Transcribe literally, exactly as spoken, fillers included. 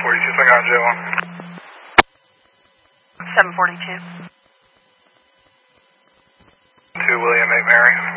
forty-two, swing out J one. seven forty-two. two William eight Mary.